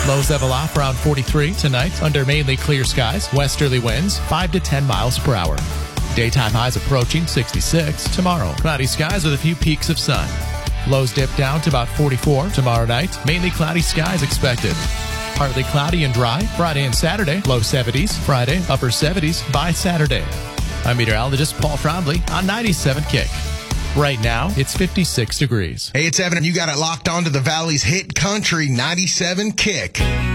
Lows level off around 43 tonight under mainly clear skies. Westerly winds 5 to 10 miles per hour. Daytime highs approaching 66 tomorrow. Cloudy skies with a few peaks of sun. Lows dip down to about 44 tomorrow night. Mainly cloudy skies expected. Partly cloudy and dry Friday and Saturday. Low 70s. Friday, upper 70s by Saturday. I'm meteorologist Paul Trombley on 97 Kick. Right now, it's 56 degrees. Hey, it's Evan, and you got it locked onto the Valley's hit country 97 Kick.